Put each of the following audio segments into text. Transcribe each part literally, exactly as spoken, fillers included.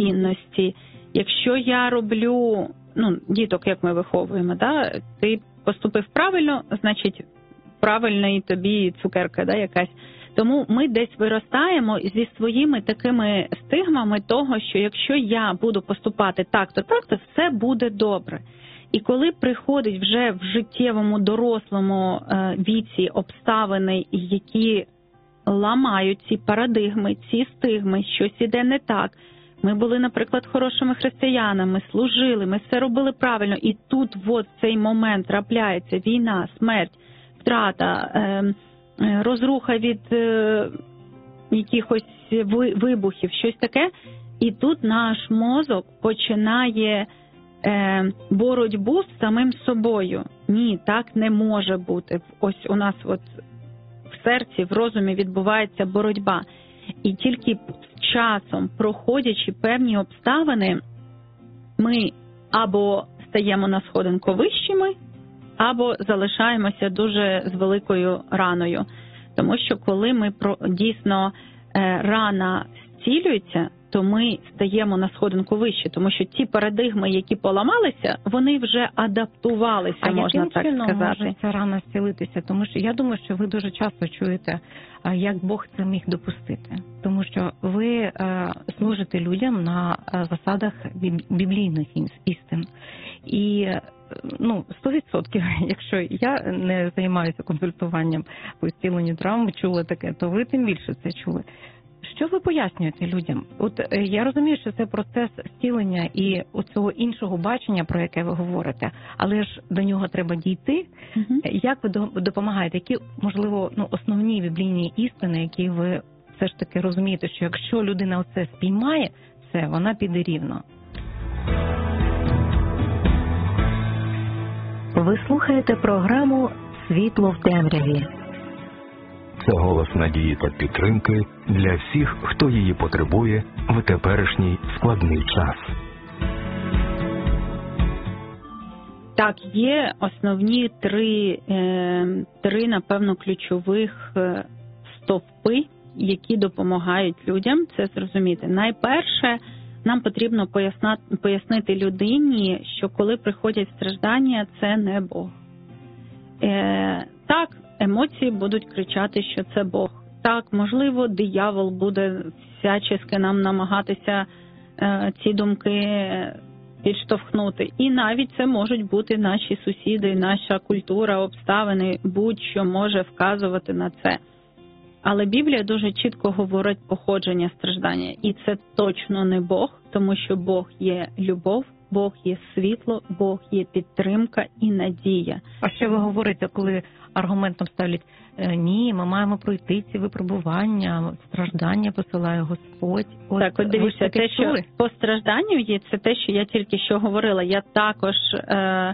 цінності. Якщо я роблю, ну, діток, як ми виховуємо, да, ти поступив правильно, значить, правильна і тобі цукерка, да, якась. Тому ми десь виростаємо зі своїми такими стигмами того, що якщо я буду поступати так-то, так-то, все буде добре. І коли приходить вже в життєвому дорослому віці обставини, які ламають ці парадигми, ці стигми, щось іде не так. Ми були, наприклад, хорошими християнами, служили, ми все робили правильно. І тут от цей момент трапляється війна, смерть, втрата, розруха від якихось вибухів, щось таке. І тут наш мозок починає боротьбу з самим собою. Ні, так не може бути. Ось у нас от в серці, в розумі відбувається боротьба. І тільки з часом, проходячи певні обставини, ми або стаємо на сходинку вищими, або залишаємося дуже з великою раною. Тому що коли ми дійсно рана зцілюється, то ми стаємо на сходинку вище, тому що ті парадигми, які поламалися, вони вже адаптувалися, а можна так сказати. А яким чином може ця рана зцілитися? Тому що я думаю, що ви дуже часто чуєте, як Бог це міг допустити. Тому що ви служите людям на засадах біблійних істин. І ну, сто відсотків, якщо я не займаюся консультуванням по зціленню травм, чула таке, то ви тим більше це чули. Що ви пояснюєте людям? От я розумію, що це процес зцілення і оцього іншого бачення, про яке ви говорите, але ж до нього треба дійти. Угу. Як ви допомагаєте? Які, можливо, ну, основні біблійні істини, які ви все ж таки розумієте, що якщо людина оце спіймає, все, вона піде рівно? Ви слухаєте програму «Світло в темряві». Це голос надії та підтримки для всіх, хто її потребує в теперішній складний час. Так, є основні три, е, три, напевно, ключових стовпи, які допомагають людям це зрозуміти. Найперше, нам потрібно пояснати, пояснити людині, що коли приходять страждання, це не Бог. Е, так, емоції будуть кричати, що це Бог. Так, можливо, диявол буде всячески нам намагатися е, ці думки підштовхнути. І навіть це можуть бути наші сусіди, наша культура, обставини, будь-що може вказувати на це. Але Біблія дуже чітко говорить походження страждання. І це точно не Бог, тому що Бог є любов, Бог є світло, Бог є підтримка і надія. А що ви говорите, коли аргументом ставлять, ні, ми маємо пройти ці випробування, страждання посилає Господь. От, так, от дивіться, те, що по стражданню є, це те, що я тільки що говорила. Я також е,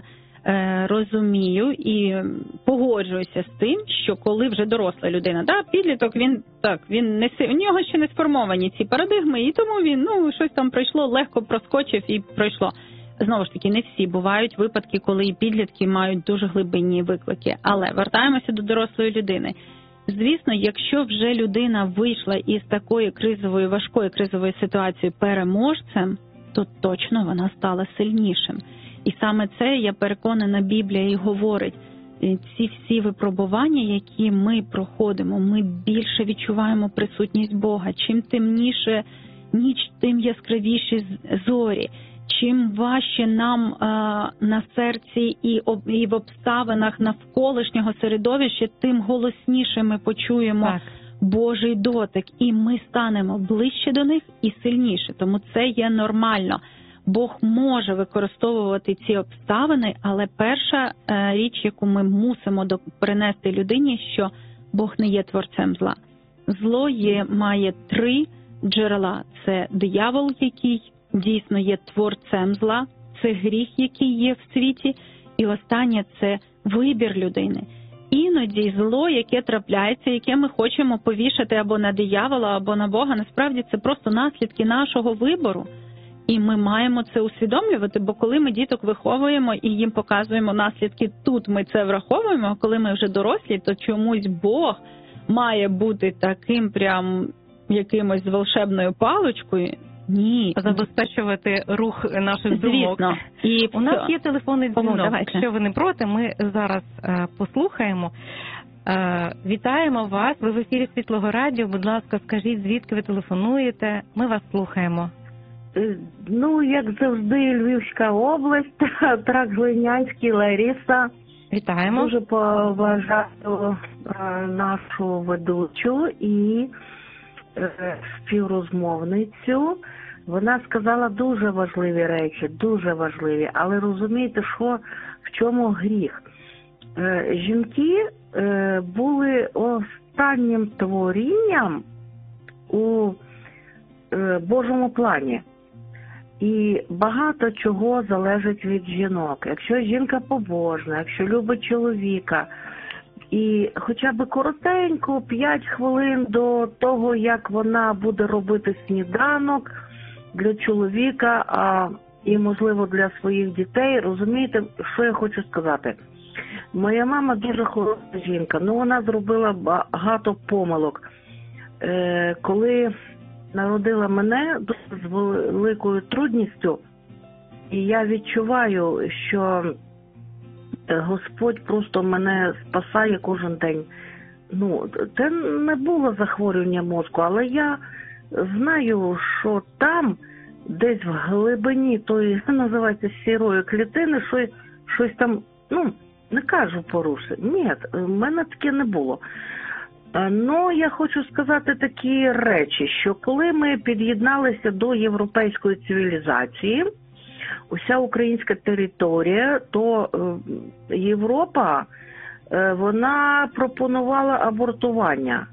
е, розумію і погоджуюся з тим, що коли вже доросла людина, да, підліток, він так, він не у нього ще не сформовані ці парадигми, і тому він, ну, щось там пройшло, легко проскочив і пройшло. Знову ж таки, не всі. Бувають випадки, коли і підлітки мають дуже глибинні виклики. Але вертаємося до дорослої людини. Звісно, якщо вже людина вийшла із такої кризової, важкої кризової ситуації переможцем, то точно вона стала сильнішим. І саме це, я переконана, Біблія і говорить. Ці всі випробування, які ми проходимо, ми більше відчуваємо присутність Бога. Чим темніше ніч, тим яскравіші зорі. Чим важче нам е, на серці і, об, і в обставинах навколишнього середовища, тим голосніше ми почуємо так. Божий дотик. І ми станемо ближче до них і сильніше. Тому це є нормально. Бог може використовувати ці обставини, але перша е, річ, яку ми мусимо до, принести людині, що Бог не є творцем зла. Зло є, має три джерела. Це диявол, який дійсно є творцем зла, це гріх, який є в світі, і останнє – це вибір людини. Іноді зло, яке трапляється, яке ми хочемо повішати або на диявола, або на Бога, насправді це просто наслідки нашого вибору. І ми маємо це усвідомлювати, бо коли ми діток виховуємо і їм показуємо наслідки, тут ми це враховуємо, а коли ми вже дорослі, то чомусь Бог має бути таким прям якимось з волшебною паличкою, Ні. забезпечувати рух наших думок. Звісно. І у нас є телефонний дзвінок. Давайте. Якщо ви не проти, ми зараз е, послухаємо. Е, вітаємо вас. Ви в ефірі Світлого радіо. Будь ласка, скажіть, звідки ви телефонуєте? Ми вас слухаємо. Ну, як завжди, Львівська область, Трак Глинянський, Лариса. Вітаємо. Дуже поважаю нашу ведучу і співрозмовницю. Вона сказала дуже важливі речі, дуже важливі. Але розумієте, що в чому гріх? Жінки були останнім творінням у Божому плані. І багато чого залежить від жінок. Якщо жінка побожна, якщо любить чоловіка, і хоча б коротенько, п'ять хвилин до того, як вона буде робити сніданок для чоловіка, а і, можливо, для своїх дітей, розумієте, що я хочу сказати? Моя мама дуже хороша жінка, але вона зробила багато помилок. Е, коли народила мене з великою трудністю, і я відчуваю, що Господь просто мене спасає кожен день. Ну, це не було захворювання мозку, але я знаю, що там, десь в глибині тої, називається, сірої клітини, щось, щось там, ну, не кажу порушення. Ні, в мене таке не було. Ну, я хочу сказати такі речі, що коли ми під'єдналися до європейської цивілізації, уся українська територія, то Європа, вона пропонувала абортування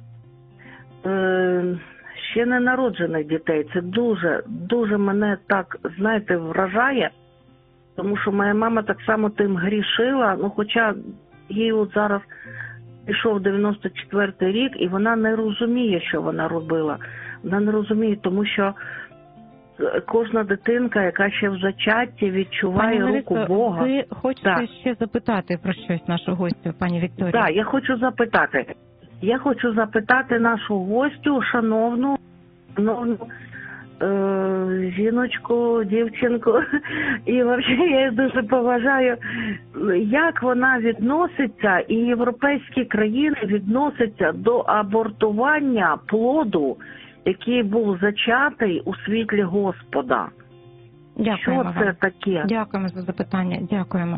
ще ненароджених дітей. Це дуже, дуже мене так, знаєте, вражає, тому що моя мама так само тим грішила, ну, хоча їй от зараз пішов дев'яносто четвертий рік, і вона не розуміє, що вона робила. Вона не розуміє, тому що кожна дитинка, яка ще в зачатті, відчуває пані руку Ларисо, Бога. Ви хочете так. ще запитати про щось нашу гостю, пані Вікторію? Так, я хочу запитати. Я хочу запитати нашу гостю, шановну, шановну е, жіночку, дівчинку, і взагалі я її дуже поважаю, як вона відноситься, і європейські країни відносяться до абортування плоду, який був зачатий у світлі Господа. Дякуємо Що це вам. таке? Дякуємо за запитання. Дякуємо.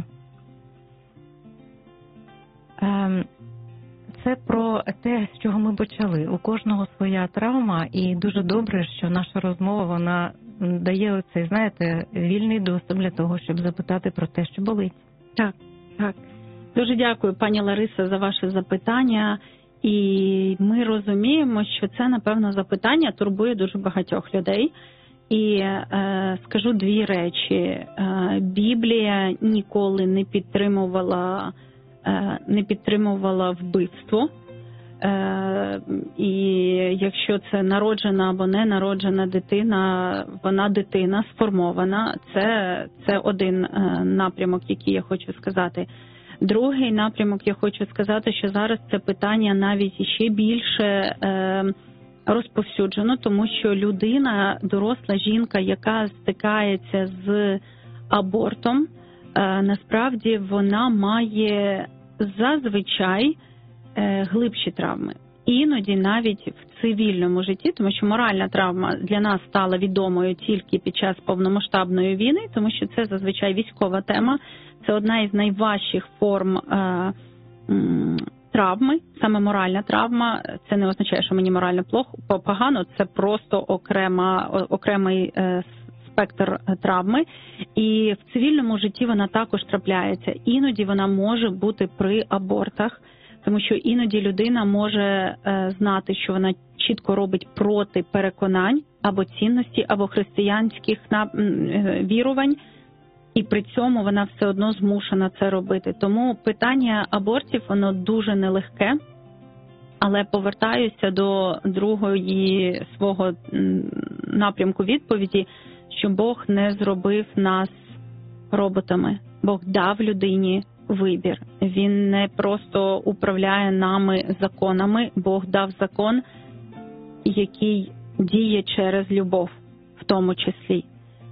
Ем, Це про те, з чого ми почали. У кожного своя травма, і дуже добре, що наша розмова, вона дає оцей, знаєте, вільний доступ для того, щоб запитати про те, що болить. Так, так. Дуже дякую, пані Лариса, за ваше запитання. І ми розуміємо, що це, напевно, запитання турбує дуже багатьох людей. І е, скажу дві речі. Е, Біблія ніколи не підтримувала, е, не підтримувала вбивство. Е, і якщо це народжена або не народжена дитина, вона дитина сформована. Це, це один е, напрямок, який я хочу сказати. Другий напрямок, я хочу сказати, що зараз це питання навіть ще більше е, розповсюджено, тому що людина, доросла жінка, яка стикається з абортом, е, насправді вона має зазвичай е, глибші травми. Іноді навіть в цивільному житті, тому що моральна травма для нас стала відомою тільки під час повномасштабної війни, тому що це зазвичай військова тема. Це одна із найважчих форм е, м, травми, саме моральна травма. Це не означає, що мені морально плохо, погано, це просто окрема, окремий е, спектр травми. І в цивільному житті вона також трапляється. Іноді вона може бути при абортах, тому що іноді людина може е, знати, що вона чітко робить проти переконань або цінності, або християнських на, е, вірувань, і при цьому вона все одно змушена це робити. Тому питання абортів, воно дуже нелегке, але повертаюся до другої свого напрямку відповіді, що Бог не зробив нас роботами. Бог дав людині вибір. Він не просто управляє нами законами. Бог дав закон, який діє через любов. В в тому числі.